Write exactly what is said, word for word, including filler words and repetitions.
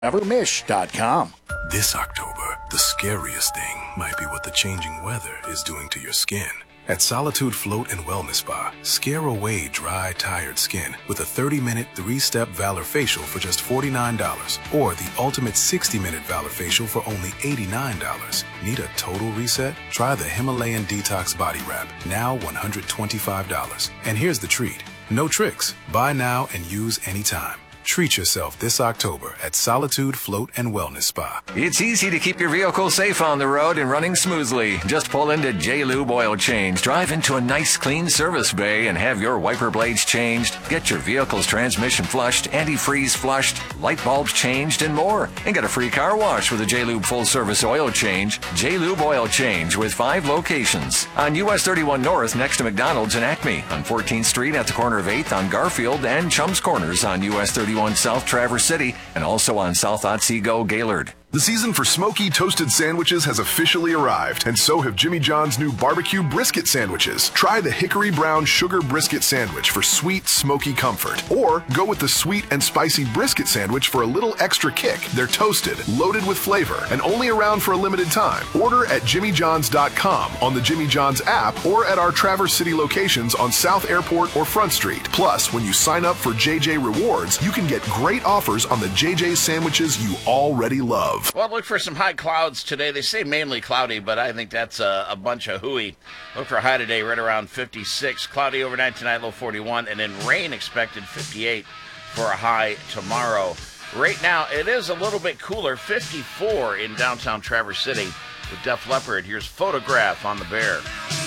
traver mish dot com. This October, the scariest thing might be what the changing weather is doing to your skin. At Solitude Float and Wellness Spa, scare away dry, tired skin with a thirty-minute, three-step Valor Facial for just forty-nine dollars or the ultimate sixty-minute Valor Facial for only eighty-nine dollars. Need a total reset? Try the Himalayan Detox Body Wrap, now one hundred twenty-five dollars. And here's the treat. No tricks. Buy now and use anytime. Treat yourself this October at Solitude Float and Wellness Spa. It's easy to keep your vehicle safe on the road and running smoothly. Just pull into J-Lube Oil Change, drive into a nice clean service bay and have your wiper blades changed, get your vehicle's transmission flushed, antifreeze flushed, light bulbs changed, and more. And get a free car wash with a J-Lube full service oil change. J-Lube Oil Change with five locations. On U S thirty-one North next to McDonald's and Acme. On fourteenth Street at the corner of eighth on Garfield and Chums Corners on U S thirty-one South Traverse City, and also on South Otsego Gaylord. The season for smoky toasted sandwiches has officially arrived, and so have Jimmy John's new barbecue brisket sandwiches. Try the Hickory Brown Sugar Brisket Sandwich for sweet, smoky comfort. Or go with the sweet and spicy brisket sandwich for a little extra kick. They're toasted, loaded with flavor, and only around for a limited time. Order at jimmy johns dot com, on the Jimmy John's app, or at our Traverse City locations on South Airport or Front Street. Plus, when you sign up for J J Rewards, you can get great offers on the J J sandwiches you already love. Well, look for some high clouds today. They say mainly cloudy, but I think that's a, a bunch of hooey. Look for a high today right around fifty-six. Cloudy overnight tonight, low forty-one. And then rain expected fifty-eight for a high tomorrow. Right now, it is a little bit cooler, fifty-four in downtown Traverse City with Def Leppard. Here's Photograph on the Bear.